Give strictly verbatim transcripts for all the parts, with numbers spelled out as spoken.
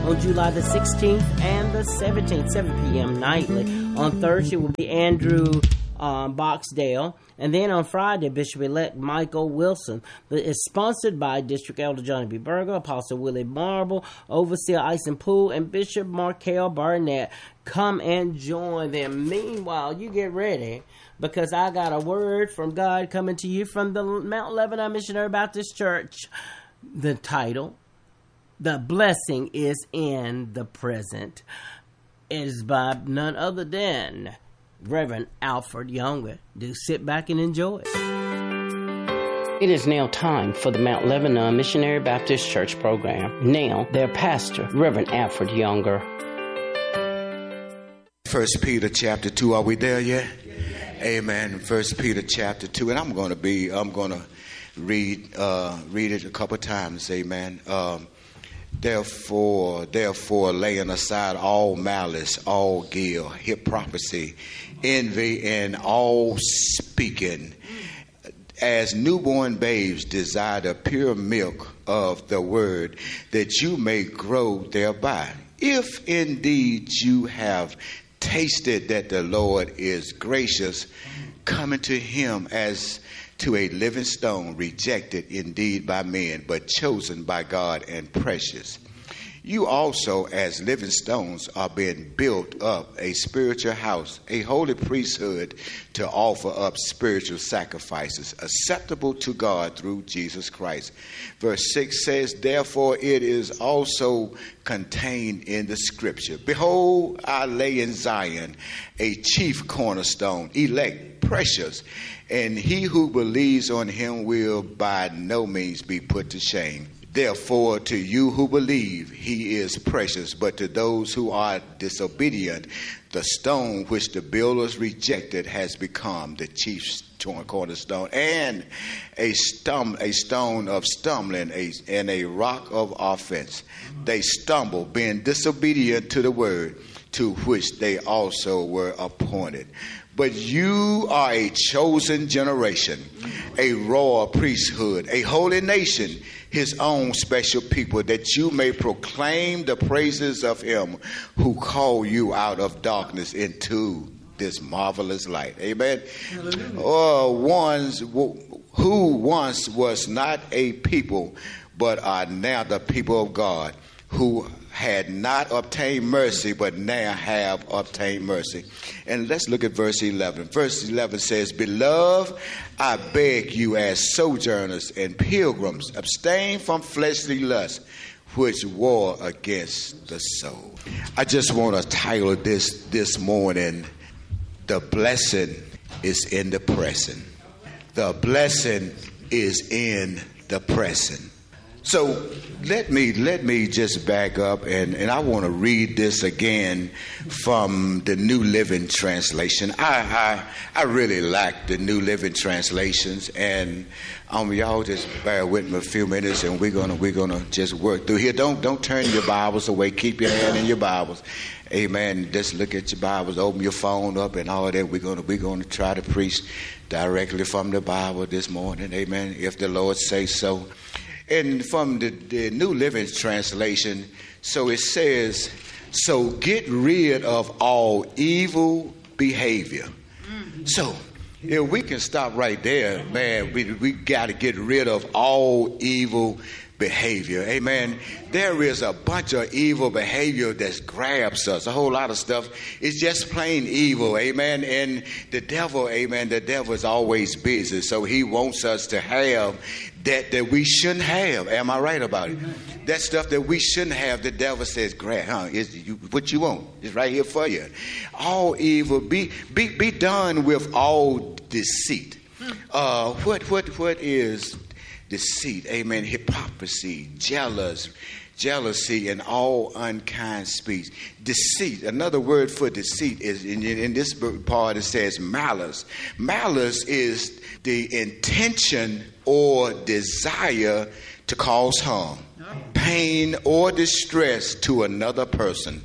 on July the sixteenth and the seventeenth, seven p.m. nightly. On Thursday will be Andrew um, Boxdale. And then on Friday, Bishop-elect Michael Wilson. It's sponsored by District Elder Johnny B. Berger, Apostle Willie Marble, Overseer Ison Poole, and Bishop Markel Barnett. Come and join them. Meanwhile, you get ready, because I got a word from God coming to you from the Mount Lebanon Missionary Baptist Church. The title, The Blessing is in the Present, is by none other than Reverend Alfred Younger. Do sit back and enjoy. It is now time for the Mount Lebanon Missionary Baptist Church program. Now, their pastor, Reverend Alfred Younger. First Peter chapter two. Are we there yet? Amen. First Peter chapter two, and I'm going to be. I'm going to read uh, read it a couple times. Amen. Um, Therefore, therefore, laying aside all malice, all guilt, hypocrisy, envy, and all speaking, as newborn babes desire the pure milk of the word, that you may grow thereby. If indeed you have tasted that the Lord is gracious, coming to him as to a living stone, rejected indeed by men, but chosen by God and precious. You also, as living stones, are being built up a spiritual house, a holy priesthood, to offer up spiritual sacrifices acceptable to God through Jesus Christ. Verse six says, therefore it is also contained in the scripture, behold, I lay in Zion a chief cornerstone, elect, precious, and he who believes on him will by no means be put to shame. Therefore, to you who believe, he is precious, but to those who are disobedient, the stone which the builders rejected has become the chief cornerstone, and a, stum- a stone of stumbling, a, and a rock of offense. They stumble, being disobedient to the word, to which they also were appointed. But you are a chosen generation, a royal priesthood, a holy nation, his own special people, that you may proclaim the praises of him who called you out of darkness into this marvelous light. Amen. Or ones who once was not a people, but are now the people of God, who had not obtained mercy, but now have obtained mercy. And let's look at verse eleven. Verse eleven says, beloved, I beg you as sojourners and pilgrims, abstain from fleshly lusts, which war against the soul. I just want to title this this morning, The Blessing is in the Present. The blessing is in the present. So let me let me just back up, and, and I want to read this again from the New Living Translation. I I, I really like the New Living Translations, and um, y'all just bear with me a few minutes, and we're gonna we're gonna just work through here. Don't don't turn your Bibles away. Keep your hand in your Bibles. Amen. Just look at your Bibles, open your phone up, and all that. We're gonna we're gonna try to preach directly from the Bible this morning. Amen. If the Lord says so. And from the, the New Living Translation, so it says, so get rid of all evil behavior. Mm-hmm. So if we can stop right there, man, we, we got to get rid of all evil behavior. Amen. There is a bunch of evil behavior that grabs us. A whole lot of stuff is just plain evil. Amen. And the devil, amen, the devil is always busy. So he wants us to have that that we shouldn't have. Am I right about it? Mm-hmm. That stuff that we shouldn't have, the devil says, grab, huh? It's you, what you want. It's right here for you. All evil, be be be done with all deceit. Uh, what what what is deceit? Amen. Hypocrisy, jealous, jealousy, and all unkind speech. Deceit. Another word for deceit is in, in this part. It says malice. Malice is the intention or desire to cause harm, pain, or distress to another person.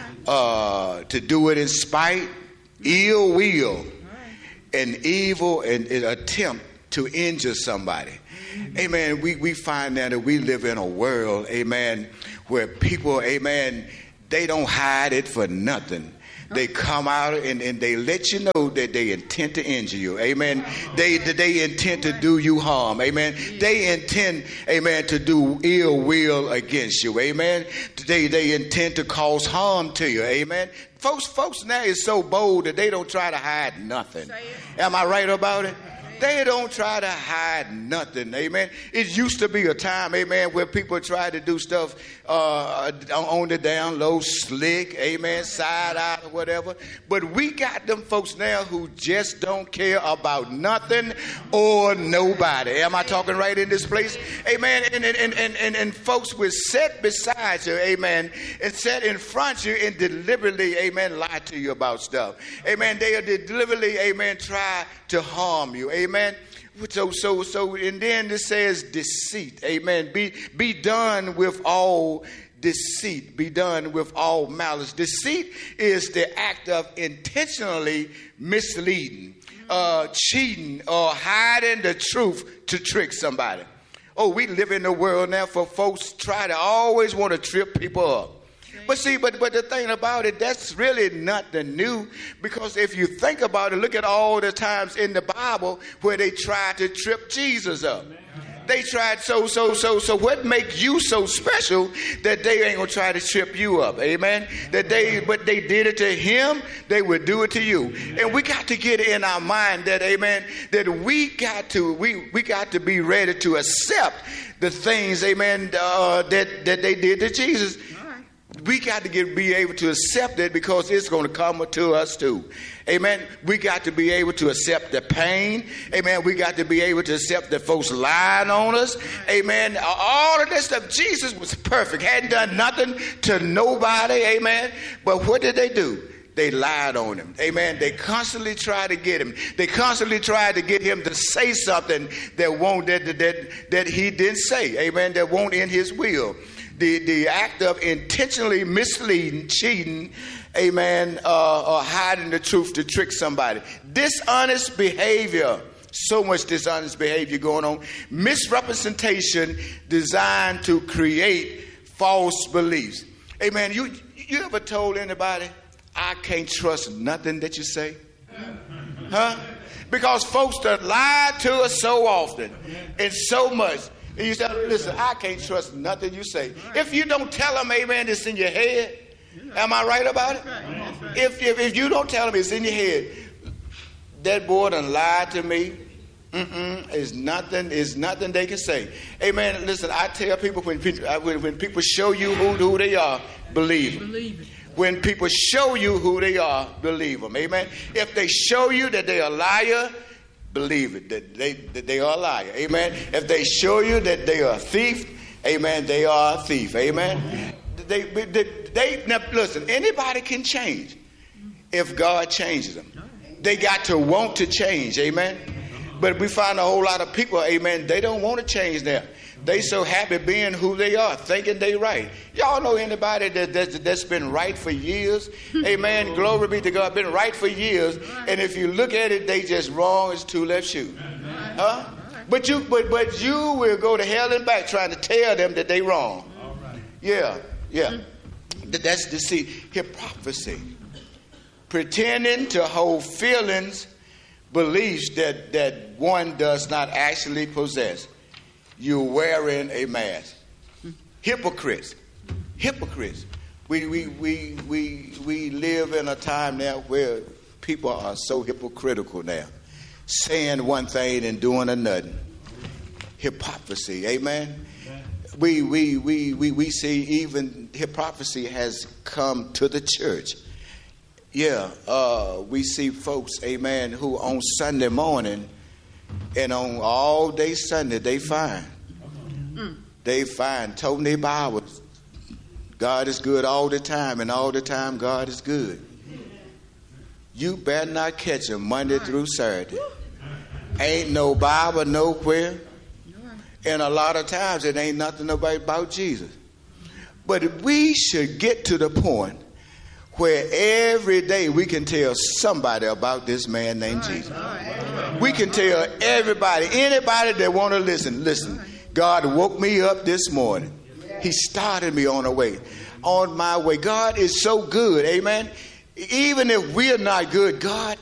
Uh, to do it in spite, ill will, and evil, and an attempt to injure somebody. Amen. We, we find that we live in a world, amen, where people, amen, they don't hide it for nothing. They come out and, and they let you know that they intend to injure you. Amen. They they intend to do you harm. Amen. They intend, amen, to do ill will against you. Amen. They they intend to cause harm to you. Amen. Folks, folks now is so bold that they don't try to hide nothing. Am I right about it? They don't try to hide nothing. Amen. It used to be a time, amen, where people tried to do stuff uh, on the down low, slick, amen, side out or whatever. But we got them folks now who just don't care about nothing or nobody. Am I talking right in this place? Amen. And, and, and, and, and folks will sit beside you, amen, and sit in front of you and deliberately, amen, lie to you about stuff. Amen. They are deliberately, amen, try to harm you. Amen. Amen. So, so, so, and then it says deceit. Amen. Be, be done with all deceit. Be done with all malice. Deceit is the act of intentionally misleading, uh, cheating, or hiding the truth to trick somebody. Oh, we live in a world now for folks try to always want to trip people up. But see, but, but the thing about it, that's really nothing new, because if you think about it, look at all the times in the Bible where they tried to trip Jesus up. They tried, so, so, so, so what make you so special that they ain't gonna try to trip you up? Amen. That they, but they did it to him, they would do it to you. And we got to get in our mind that, amen, that we got to, we, we got to be ready to accept the things, amen, uh, that, that they did to Jesus. We got to get be able to accept it, because it's going to come to us too. Amen. We got to be able to accept the pain. Amen. We got to be able to accept that folks lying on us. Amen. All of that stuff. Jesus was perfect. Hadn't done nothing to nobody. Amen. But what did they do? They lied on him. Amen. They constantly tried to get him. They constantly tried to get him to say something that won't that that, that he didn't say. Amen. That won't in his will. The, the act of intentionally misleading, cheating, amen, uh, or hiding the truth to trick somebody. Dishonest behavior. So much dishonest behavior going on. Misrepresentation designed to create false beliefs. Amen. You, you ever told anybody, I can't trust nothing that you say? Huh? Because folks that lie to us so often and so much. And you say, listen, I can't trust nothing you say. If you don't tell them, amen, it's in your head. Am I right about it? If, if, if you don't tell them it's in your head, that boy done lied to me. Mm-mm, it's nothing, it's nothing they can say. Amen. Listen, I tell people, when people, when, when people show you who, who they are, believe them. Believe it. When people show you who they are, believe them. Amen. If they show you that they are a liar, believe it, that they, that they are a liar. Amen. If they show you that they are a thief, amen, they are a thief. Amen. They, they, they, now listen, anybody can change if God changes them. They got to want to change. Amen. But we find a whole lot of people, amen, they don't want to change now. They so happy being who they are, thinking they right. Y'all know anybody that, that, that's been right for years? Amen. Glory be to God. Been right for years. And if you look at it, they just wrong as two left shoes. Huh? But you, but, but you will go to hell and back trying to tell them that they wrong. Yeah, yeah. That's deceit. Hypocrisy. Pretending to hold feelings, beliefs that, that one does not actually possess. You're wearing a mask. Hypocrites. Hypocrites. We, we, we, we, we live in a time now where people are so hypocritical now. Saying one thing and doing another. Hypocrisy. Amen. We, we, we, we, we see even hypocrisy has come to the church. Yeah. Uh, we see folks, amen, who on Sunday morning and on all day Sunday, they find. Mm. They find, told their Bibles, God is good all the time, and all the time God is good. You better not catch them Monday through Saturday. Ain't no Bible nowhere. And a lot of times it ain't nothing about Jesus. But we should get to the point where every day we can tell somebody about this man named Jesus. We can tell everybody, anybody that want to listen, listen, God woke me up this morning He started me on a way, on my way. God is so good. Amen. Even if we're not good, God